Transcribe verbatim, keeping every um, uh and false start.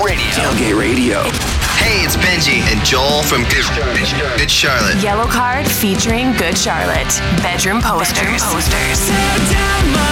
Radio. Tailgate Radio. Hey, it's Benji and Joel from Good, Good Charlotte. Yellow Card featuring Good Charlotte. Bedroom posters. Bedroom posters.